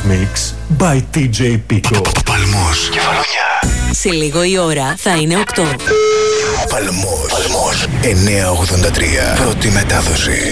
Mix by TJ Pico. Παλμός, Κεφαλονιά. Σε λίγο η ώρα θα είναι 8. Παλμός, 983. Πρώτη μετάδοση.